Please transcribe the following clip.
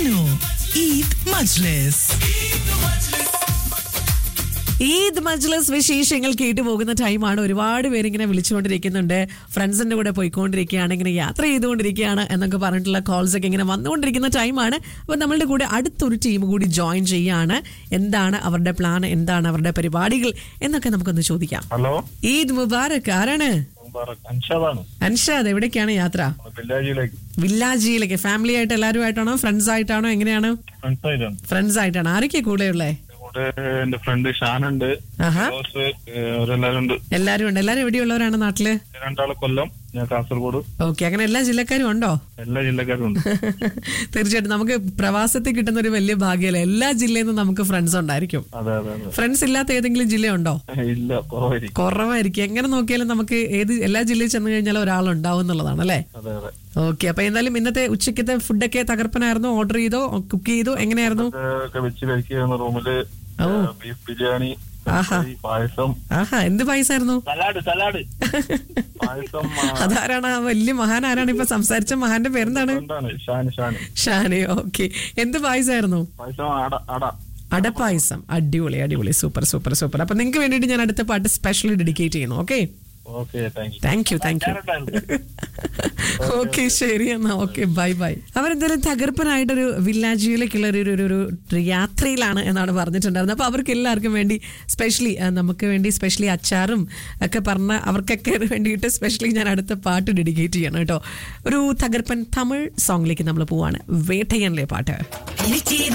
Sano Eid Majlis. Eid മജ്ലിസ് വിശേഷങ്ങൾ കേട്ടു പോകുന്ന ടൈമാണ്. ഒരുപാട് പേരിങ്ങനെ വിളിച്ചുകൊണ്ടിരിക്കുന്നുണ്ട്. ഫ്രണ്ട്സിന്റെ കൂടെ പോയിക്കൊണ്ടിരിക്കുകയാണ്, ഇങ്ങനെ യാത്ര ചെയ്തുകൊണ്ടിരിക്കുകയാണ് എന്നൊക്കെ പറഞ്ഞിട്ടുള്ള കോൾസ് ഒക്കെ ഇങ്ങനെ വന്നുകൊണ്ടിരിക്കുന്ന ടൈമാണ്. അപ്പോൾ നമ്മളുടെ കൂടെ അടുത്തൊരു ടീം കൂടി ജോയിൻ ചെയ്യാണ്. എന്താണ് അവരുടെ പ്ലാൻ, എന്താണ് അവരുടെ പരിപാടികൾ എന്നൊക്കെ നമുക്കൊന്ന് ചോദിക്കാം. ഹലോ, ഈദ് മുബാറക്. ആരാണ്? അൻഷാദ്. എവിടേക്കാണ് യാത്ര? വില്ലാജിയിലേക്ക്. ഫാമിലി ആയിട്ട് എല്ലാവരും ആയിട്ടാണോ, ഫ്രണ്ട്സ് ആയിട്ടാണോ, എങ്ങനെയാണ്? ഫ്രണ്ട്സ് ആയിട്ടാണ്. ആരൊക്കെയാ കൂടെ ഉള്ളേ? എന്റെ ഫ്രണ്ട് ഷാനുണ്ട്, എല്ലാരും ഉണ്ട്. എല്ലാരും എവിടെയുള്ളവരാണ് നാട്ടില്? രണ്ടാള് കൊല്ലം, ഞാൻ കാസർഗോഡ്. ഓക്കെ, അങ്ങനെ എല്ലാ ജില്ലക്കാരും ഉണ്ടോ? എല്ലാ ജില്ലക്കാരും ഉണ്ട്. തീർച്ചയായിട്ടും നമുക്ക് പ്രവാസത്തിൽ കിട്ടുന്ന ഒരു വലിയ ഭാഗ്യമല്ലേ, എല്ലാ ജില്ലയിൽ നിന്നും നമുക്ക് ഫ്രണ്ട്സ് ഉണ്ടായിരിക്കും. ഫ്രണ്ട്സ് ഇല്ലാത്ത ഏതെങ്കിലും ജില്ലയുണ്ടോ? ഇല്ല, കുറവായിരിക്കും. എങ്ങനെ നോക്കിയാലും നമുക്ക് എല്ലാ ജില്ലയിൽ ചെന്ന് കഴിഞ്ഞാൽ ഒരാളുണ്ടാവും എന്നുള്ളതാണ് അല്ലേ? ഓക്കെ, അപ്പൊ എന്തായാലും ഇന്നത്തെ ഉച്ചക്കത്തെ ഫുഡൊക്കെ തകർപ്പനായിരുന്നു. ഓർഡർ ചെയ്തോ, കുക്ക് ചെയ്തോ, എങ്ങനെയായിരുന്നു? റൂമില് ബീഫ് ബിരിയാണി, പായസം. എന്ത് പായസായിരുന്നു? സലാഡ്. അതാരാണ് ആ വലിയ മഹാൻ? ആരാണ് ഇപ്പൊ സംസാരിച്ച മഹാന്റെ പേരെന്താണ്? ഷാനി. ഓക്കെ, എന്ത് പായസായിരുന്നു? അടപ്പായസം. അടിപൊളി. സൂപ്പർ. അപ്പൊ നിങ്ങൾക്ക് വേണ്ടിയിട്ട് ഞാൻ അടുത്ത പാട്ട് സ്പെഷ്യലി ഡെഡിക്കേറ്റ് ചെയ്യുന്നു. Okay, thank you. ഓക്കെ, ശരി എന്നാ. Okay, by. അവരെന്തായാലും തകർപ്പനായിട്ടൊരു വില്ലാജിയിലേക്കുള്ള ഒരു യാത്രയിലാണ് എന്നാണ് പറഞ്ഞിട്ടുണ്ടായിരുന്നത്. അപ്പൊ അവർക്ക് എല്ലാവർക്കും വേണ്ടി സ്പെഷ്യലി നമുക്ക് വേണ്ടി സ്പെഷ്യലി അച്ചാറും ഒക്കെ പറഞ്ഞ അവർക്കൊക്കെ വേണ്ടിയിട്ട് സ്പെഷ്യലി ഞാൻ അടുത്ത പാട്ട് ഡെഡിക്കേറ്റ് ചെയ്യണം കേട്ടോ. ഒരു തകർപ്പൻ തമിഴ് സോങ്ങിലേക്ക് നമ്മൾ പോവാണ്. വേട്ടയനിലെ പാട്ട്.